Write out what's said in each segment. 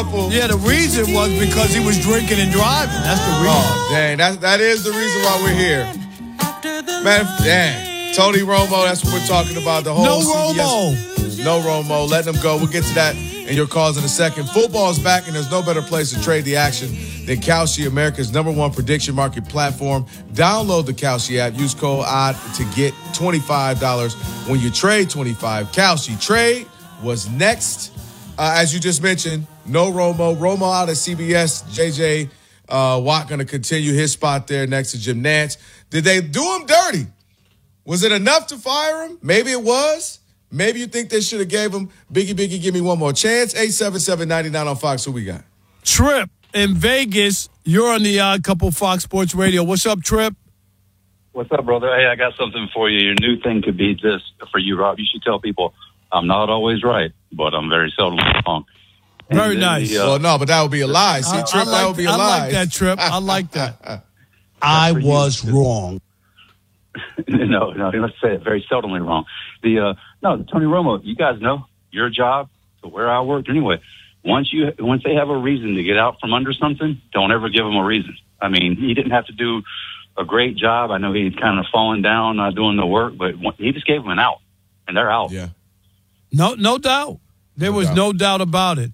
Yeah, the reason was because he was drinking and driving. That's the reason. Oh, dang. That is the reason why we're here. Man, dang. Tony Romo, that's what we're talking about. The whole CBS. No Romo. Letting him go. We'll get to that and your calls in a second. Football's back, and there's no better place to trade the action than Kalshi, America's #1 prediction market platform. Download the Kalshi app. Use code ODD to get $25 when you trade $25. Kalshi trade was next. As you just mentioned, no Romo. Romo out at CBS. J.J. Watt going to continue his spot there next to Jim Nantz. Did they do him dirty? Was it enough to fire him? Maybe it was. Maybe you think they should have gave him Biggie, give me one more chance. 877-99 on Fox. Who we got? Trip in Vegas. You're on the Odd Couple Fox Sports Radio. What's up, Trip? What's up, brother? Hey, I got something for you. Your new thing could be this for you, Rob. You should tell people I'm not always right, but I'm very seldom wrong. Very nice. Well, no, but that would be a lie. See, Trip, that would be a lie. I like that, Trip. I like that. I was wrong. No, let's say it very seldomly wrong. Tony Romo, you guys know your job to where I worked anyway. Once they have a reason to get out from under something, don't ever give them a reason. I mean, he didn't have to do a great job. I know he's kind of fallen down, not doing the work, but he just gave them an out, and they're out. Yeah. No doubt. There was no doubt about it.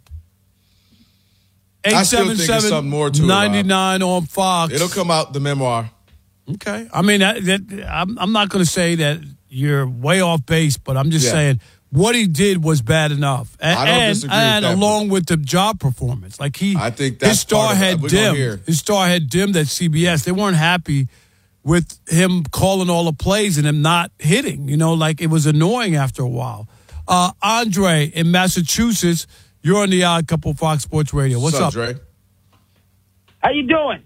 I still think there's something more to it, 99 on Fox. It'll come out, the memoir. Okay. I mean, I'm not going to say that you're way off base, but I'm just saying what he did was bad enough. I don't disagree with that, along with the job performance. Like I think that's his star had dimmed. His star had dimmed at CBS. They weren't happy with him calling all the plays and him not hitting. Like it was annoying after a while. Andre in Massachusetts, you're on the Odd Couple Fox Sports Radio. What's up? Dre? How you doing?